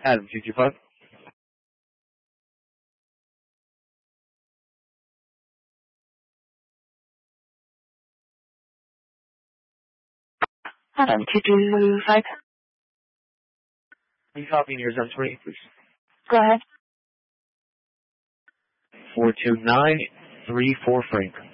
Adam, 225. Adam, 225. Can you copy in your zone 20, please? Go ahead. 42934 Frank.